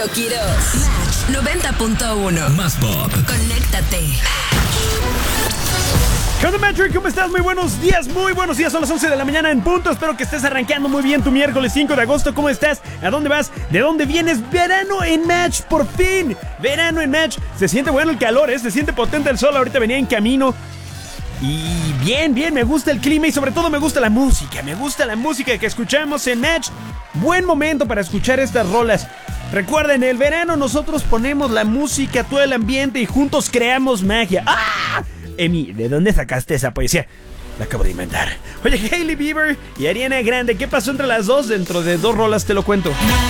Mario Quiroz. Match 90.1. Más pop. Conéctate. ¿Qué onda, Matrix? ¿Cómo estás? Muy buenos días, son las 11 de la mañana en punto. Espero que estés arrancando muy bien tu miércoles 5 de agosto. ¿Cómo estás? ¿A dónde vas? ¿De dónde vienes? Verano en Match, por fin. Verano en Match. Se siente bueno el calor, se siente potente el sol. Ahorita venía en camino. Y bien, me gusta el clima y sobre todo me gusta la música. Me gusta la música que escuchamos en Match. Buen momento para escuchar estas rolas. Recuerden, el verano nosotros ponemos la música, todo el ambiente y juntos creamos magia. ¡Ah! Emi, ¿de dónde sacaste esa poesía? La acabo de inventar. Oye, Hailey Bieber y Ariana Grande, ¿qué pasó entre las dos? Dentro de 2 rolas te lo cuento.